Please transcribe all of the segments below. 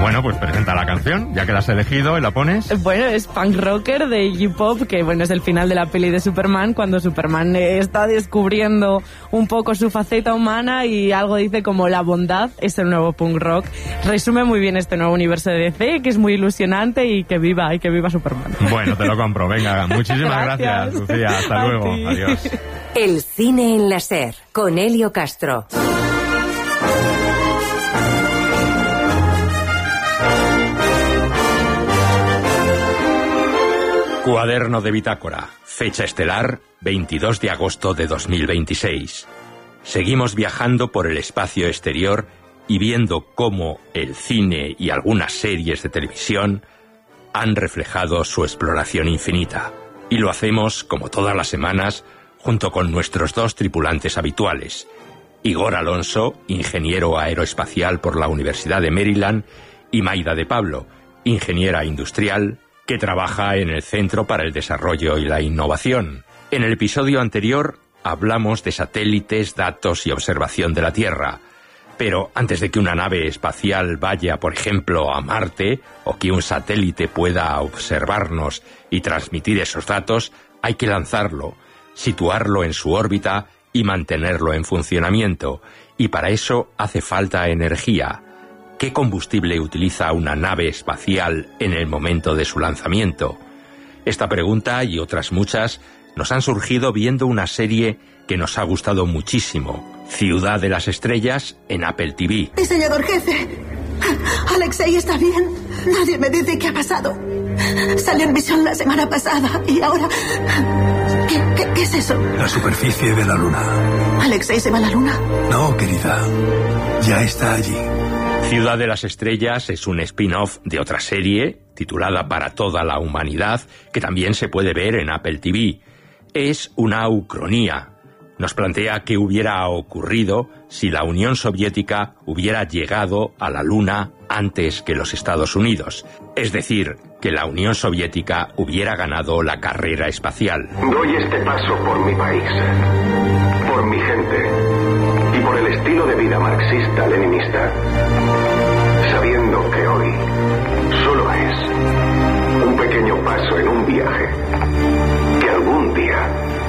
Bueno, pues presenta la canción, ya que la has elegido y la pones. Bueno, es Punk Rocker de Iggy Pop, que bueno, es el final de la peli de Superman, cuando Superman está descubriendo un poco su faceta humana y algo dice como la bondad es el nuevo punk rock. Resume muy bien este nuevo universo de DC, que es muy ilusionante y que viva Superman. Bueno, te lo compro. Venga, muchísimas gracias, Lucía. Hasta luego. Adiós. El cine en la SER, con Elio Castro. Cuaderno de bitácora, fecha estelar, 22 de agosto de 2026. Seguimos viajando por el espacio exterior y viendo cómo el cine y algunas series de televisión han reflejado su exploración infinita. Y lo hacemos, como todas las semanas, junto con nuestros dos tripulantes habituales. Igor Alonso, ingeniero aeroespacial por la Universidad de Maryland, y Maida de Pablo, ingeniera industrial, que trabaja en el Centro para el Desarrollo y la Innovación. En el episodio anterior hablamos de satélites, datos y observación de la Tierra. Pero antes de que una nave espacial vaya, por ejemplo, a Marte, o que un satélite pueda observarnos y transmitir esos datos, hay que lanzarlo, situarlo en su órbita y mantenerlo en funcionamiento. Y para eso hace falta energía. ¿Qué combustible utiliza una nave espacial en el momento de su lanzamiento? Esta pregunta y otras muchas nos han surgido viendo una serie que nos ha gustado muchísimo, Ciudad de las Estrellas, en Apple TV. Diseñador jefe, Alexei está bien. Nadie me dice qué ha pasado. Salió en misión la semana pasada y ahora... ¿Qué es eso? La superficie de la Luna. ¿Alexei se va a la Luna? No, querida. Ya está allí. Ciudad de las Estrellas es un spin-off de otra serie, titulada Para toda la humanidad, que también se puede ver en Apple TV. Es una ucronía. Nos plantea qué hubiera ocurrido si la Unión Soviética hubiera llegado a la Luna antes que los Estados Unidos. Es decir, que la Unión Soviética hubiera ganado la carrera espacial. Doy este paso por mi país, por mi gente y por el estilo de vida marxista-leninista, sabiendo que hoy solo es un pequeño paso en un viaje que algún día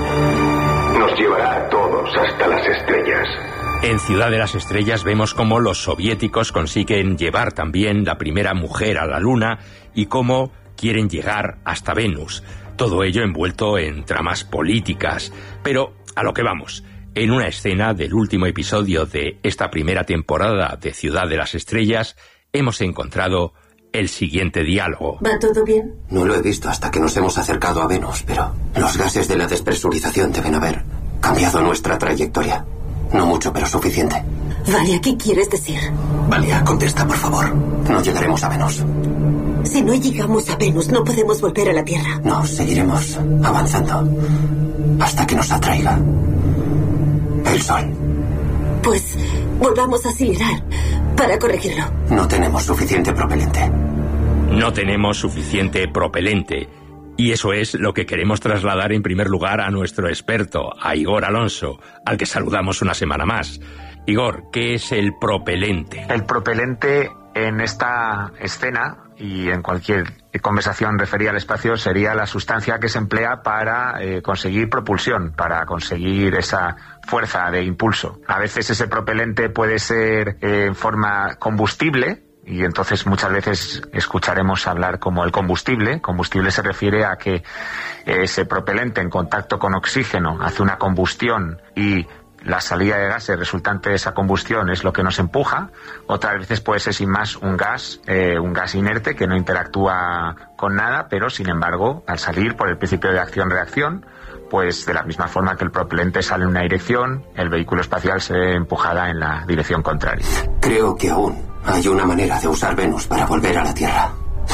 nos llevará a todos hasta las estrellas. En Ciudad de las Estrellas vemos cómo los soviéticos consiguen llevar también la primera mujer a la Luna y cómo quieren llegar hasta Venus. Todo ello envuelto en tramas políticas. Pero a lo que vamos. En una escena del último episodio de esta primera temporada de Ciudad de las Estrellas hemos encontrado el siguiente diálogo. ¿Va todo bien? No lo he visto hasta que nos hemos acercado a Venus, pero los gases de la despresurización deben haber cambiado nuestra trayectoria. No mucho, pero suficiente. Valia, ¿qué quieres decir? Valia, contesta, por favor. No llegaremos a Venus. Si no llegamos a Venus, no podemos volver a la Tierra. No, seguiremos avanzando hasta que nos atraiga el Sol. Pues volvamos a acelerar para corregirlo. No tenemos suficiente propelente. No tenemos suficiente propelente. Y eso es lo que queremos trasladar en primer lugar a nuestro experto, a Igor Alonso, al que saludamos una semana más. Igor, ¿qué es el propelente? El propelente en esta escena y en cualquier conversación referida al espacio sería la sustancia que se emplea para conseguir propulsión, para conseguir esa fuerza de impulso. A veces ese propelente puede ser en forma combustible, y entonces muchas veces escucharemos hablar como el combustible. Combustible se refiere a que ese propelente en contacto con oxígeno hace una combustión y la salida de gases resultante de esa combustión es lo que nos empuja. Otras veces puede ser sin más un gas inerte que no interactúa con nada, pero sin embargo al salir por el principio de acción-reacción, pues de la misma forma que el propelente sale en una dirección, el vehículo espacial se empujará en la dirección contraria. Creo que aún hay una manera de usar Venus para volver a la Tierra.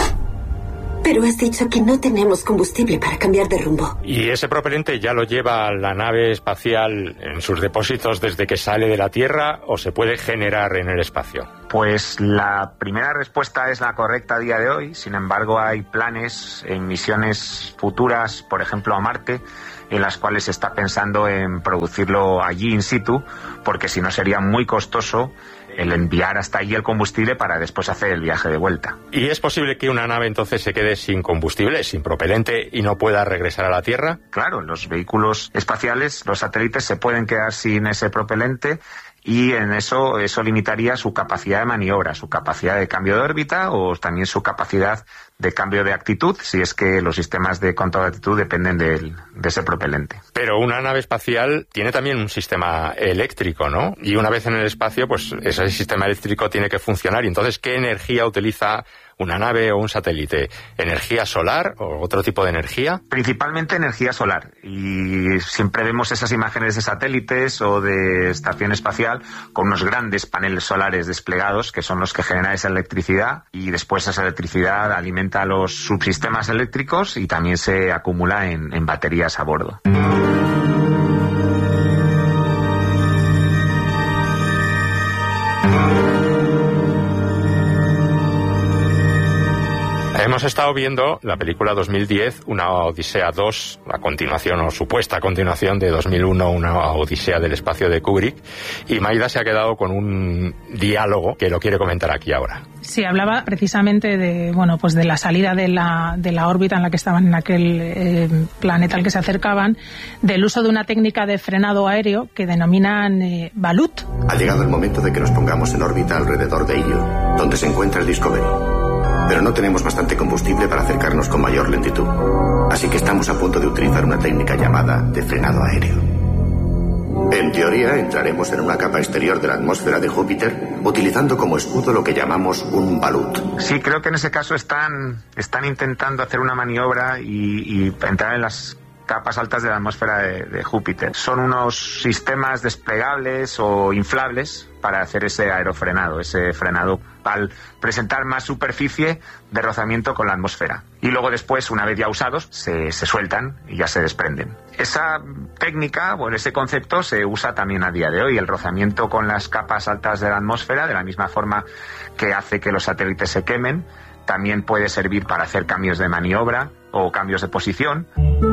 Pero has dicho que no tenemos combustible para cambiar de rumbo. ¿Y ese propelente ya lo lleva la nave espacial en sus depósitos desde que sale de la Tierra o se puede generar en el espacio? Pues la primera respuesta es la correcta a día de hoy. Sin embargo, hay planes en misiones futuras, por ejemplo a Marte, en las cuales se está pensando en producirlo allí in situ, porque si no sería muy costoso el enviar hasta allí el combustible para después hacer el viaje de vuelta. ¿Y es posible que una nave entonces se quede sin combustible, sin propelente y no pueda regresar a la Tierra? Claro, los vehículos espaciales, los satélites se pueden quedar sin ese propelente y en eso limitaría su capacidad de maniobra, su capacidad de cambio de órbita o también su capacidad de cambio de actitud, si es que los sistemas de control de actitud dependen de ese propelente. Pero una nave espacial tiene también un sistema eléctrico, ¿no? Y una vez en el espacio, pues ese sistema eléctrico tiene que funcionar. Y entonces, ¿qué energía utiliza una nave o un satélite? ¿Energía solar o otro tipo de energía? Principalmente energía solar. Y siempre vemos esas imágenes de satélites o de estación espacial con unos grandes paneles solares desplegados que son los que generan esa electricidad y después esa electricidad alimenta los subsistemas eléctricos y también se acumula en baterías a bordo. Hemos estado viendo la película 2010, Una Odisea 2, la continuación o supuesta continuación de 2001, Una Odisea del Espacio de Kubrick, y Maida se ha quedado con un diálogo que lo quiere comentar aquí ahora. Sí, hablaba precisamente de, bueno, pues de la salida de la órbita en la que estaban en aquel planeta al que se acercaban, del uso de una técnica de frenado aéreo que denominan balut. Ha llegado el momento de que nos pongamos en órbita alrededor de Io, donde se encuentra el Discovery. Pero no tenemos bastante combustible para acercarnos con mayor lentitud. Así que estamos a punto de utilizar una técnica llamada de frenado aéreo. En teoría, entraremos en una capa exterior de la atmósfera de Júpiter, utilizando como escudo lo que llamamos un balut. Sí, creo que en ese caso están intentando hacer una maniobra y entrar en las capas altas de la atmósfera de Júpiter. Son unos sistemas desplegables o inflables para hacer ese aerofrenado, ese frenado al presentar más superficie de rozamiento con la atmósfera. Y luego después, una vez ya usados, se sueltan y ya se desprenden. Esa técnica, bueno, ese concepto se usa también a día de hoy. El rozamiento con las capas altas de la atmósfera, de la misma forma que hace que los satélites se quemen, también puede servir para hacer cambios de maniobra o cambios de posición.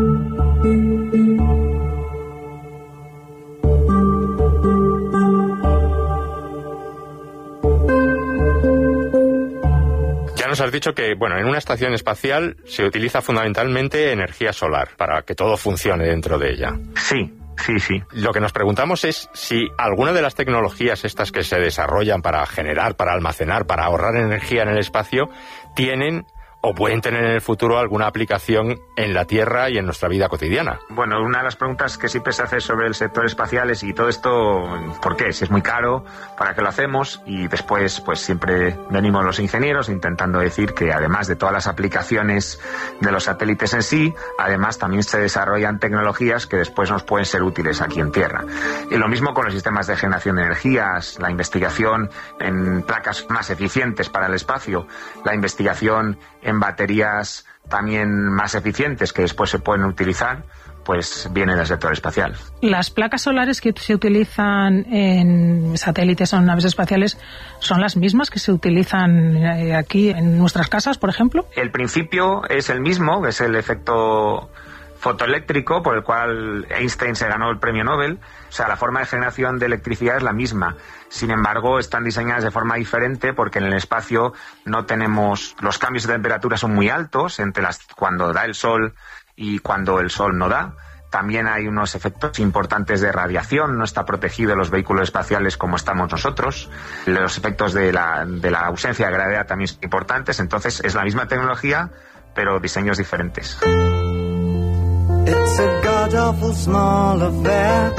Ya nos has dicho que, bueno, en una estación espacial se utiliza fundamentalmente energía solar para que todo funcione dentro de ella. Sí. Lo que nos preguntamos es si alguna de las tecnologías estas que se desarrollan para generar, para almacenar, para ahorrar energía en el espacio, tienen o pueden tener en el futuro alguna aplicación en la Tierra y en nuestra vida cotidiana. Bueno, una de las preguntas que siempre se hace sobre el sector espacial es, ¿y todo esto por qué? Si es muy caro, ¿para qué lo hacemos? Y después, pues siempre venimos los ingenieros intentando decir que además de todas las aplicaciones de los satélites en sí, además también se desarrollan tecnologías que después nos pueden ser útiles aquí en Tierra. Y lo mismo con los sistemas de generación de energías, la investigación en placas más eficientes para el espacio, la investigación en baterías también más eficientes que después se pueden utilizar, pues viene del sector espacial. Las placas solares que se utilizan en satélites o en naves espaciales son las mismas que se utilizan aquí en nuestras casas, por ejemplo. El principio es el mismo, es el efecto fotoeléctrico por el cual Einstein se ganó el premio Nobel. O sea, la forma de generación de electricidad es la misma. Sin embargo, están diseñadas de forma diferente porque en el espacio no tenemos... Los cambios de temperatura son muy altos entre cuando da el sol y cuando el sol no da. También hay unos efectos importantes de radiación, no está protegido los vehículos espaciales como estamos nosotros. Los efectos de la ausencia de gravedad también son importantes. Entonces, es la misma tecnología, pero diseños diferentes. It's a god-awful small affair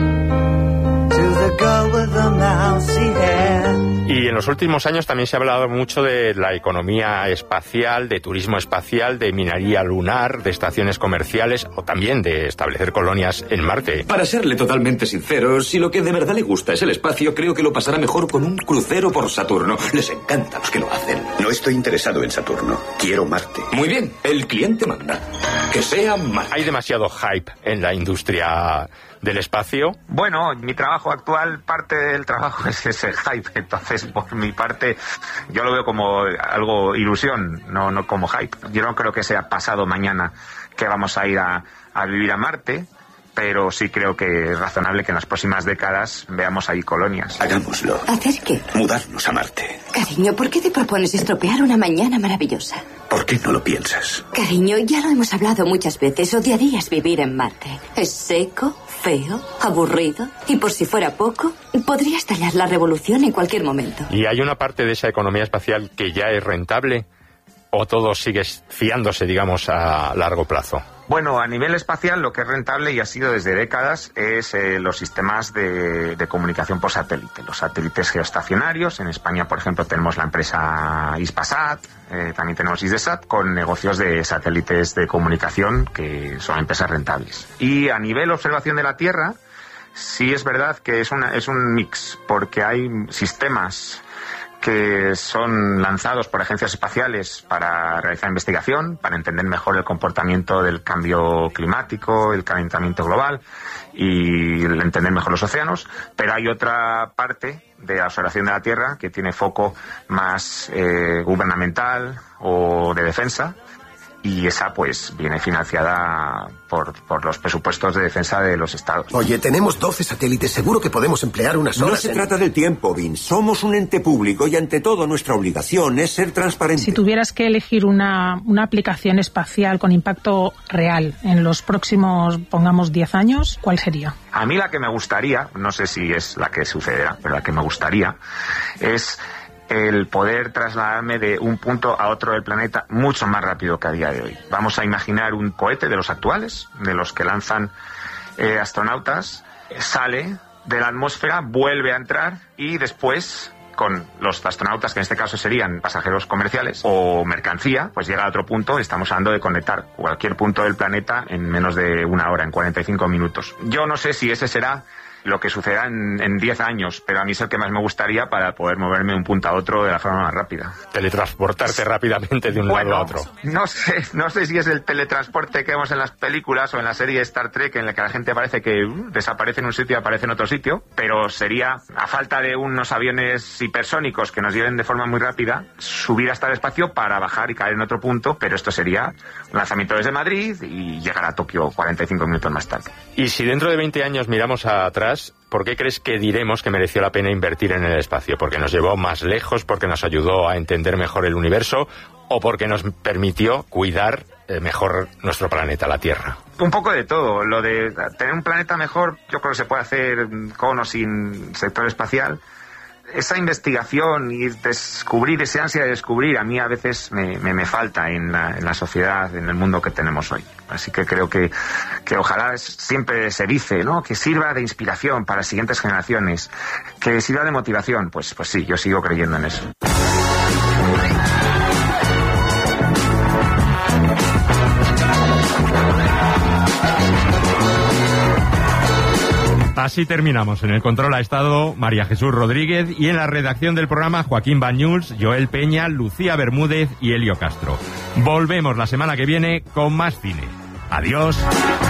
to the girl with the mousy hair. Y en los últimos años también se ha hablado mucho de la economía espacial, de turismo espacial, de minería lunar, de estaciones comerciales o también de establecer colonias en Marte. Para serle totalmente sincero, si lo que de verdad le gusta es el espacio, creo que lo pasará mejor con un crucero por Saturno. Les encanta a los que lo hacen. No estoy interesado en Saturno. Quiero Marte. Muy bien, el cliente manda. Que sea Marte. Hay demasiado hype en la industria del espacio. Bueno, mi trabajo actual, parte del trabajo es ese hype. Entonces, por mi parte, yo lo veo como algo ilusión, no como hype. Yo no creo que sea pasado mañana que vamos a ir a vivir a Marte. pero sí creo que es razonable que en las próximas décadas veamos ahí colonias. Hagámoslo. ¿Hacer qué? Mudarnos a Marte. Cariño, ¿por qué te propones estropear una mañana maravillosa? ¿Por qué no lo piensas? Cariño, ya lo hemos hablado muchas veces. Odiarías vivir en Marte. Es seco, feo, aburrido. Y por si fuera poco, podría estallar la revolución en cualquier momento. ¿Y hay una parte de esa economía espacial que ya es rentable? ¿O todo sigue fiándose, digamos, a largo plazo? Bueno, a nivel espacial lo que es rentable y ha sido desde décadas es los sistemas de comunicación por satélite, los satélites geoestacionarios. En España, por ejemplo, tenemos la empresa Hispasat, también tenemos Hisdesat, con negocios de satélites de comunicación que son empresas rentables. Y a nivel observación de la Tierra, sí es verdad que es un mix, porque hay sistemas que son lanzados por agencias espaciales para realizar investigación, para entender mejor el comportamiento del cambio climático, el calentamiento global y entender mejor los océanos, pero hay otra parte de la observación de la Tierra que tiene foco más gubernamental o de defensa, y esa pues viene financiada por los presupuestos de defensa de los estados. Oye, tenemos 12 satélites, seguro que podemos emplear unas horas. No se trata del tiempo, Vince. Somos un ente público y ante todo nuestra obligación es ser transparente. Si tuvieras que elegir una aplicación espacial con impacto real en los próximos, pongamos, 10 años, ¿cuál sería? A mí la que me gustaría, no sé si es la que sucederá, pero la que me gustaría es el poder trasladarme de un punto a otro del planeta mucho más rápido que a día de hoy. Vamos a imaginar un cohete de los actuales, de los que lanzan astronautas, sale de la atmósfera, vuelve a entrar y después, con los astronautas, que en este caso serían pasajeros comerciales o mercancía, pues llega a otro punto. Estamos hablando de conectar cualquier punto del planeta en menos de una hora, en 45 minutos. Yo no sé si ese será lo que suceda en 10 años, pero a mí es el que más me gustaría para poder moverme de un punto a otro de la forma más rápida. Teletransportarte rápidamente de un lado a otro. No sé si es el teletransporte que vemos en las películas o en la serie Star Trek, en la que la gente parece que desaparece en un sitio y aparece en otro sitio, pero sería, a falta de unos aviones hipersónicos que nos lleven de forma muy rápida, subir hasta el espacio para bajar y caer en otro punto, pero esto sería un lanzamiento desde Madrid y llegar a Tokio 45 minutos más tarde. Y si dentro de 20 años miramos atrás, ¿por qué crees que diremos que mereció la pena invertir en el espacio? ¿Porque nos llevó más lejos, porque nos ayudó a entender mejor el universo o porque nos permitió cuidar mejor nuestro planeta, la Tierra? Un poco de todo. Lo de tener un planeta mejor, yo creo que se puede hacer con o sin sector espacial. Esa investigación y descubrir, esa ansia de descubrir, a mí a veces me falta en la sociedad, en el mundo que tenemos hoy. Así que creo que ojalá, siempre se dice, ¿no?, que sirva de inspiración para las siguientes generaciones, que sirva de motivación. Pues sí, yo sigo creyendo en eso. Así terminamos. En el control ha estado María Jesús Rodríguez y en la redacción del programa Joaquín Bañuls, Joel Peña, Lucía Bermúdez y Elio Castro. Volvemos la semana que viene con más cine. Adiós.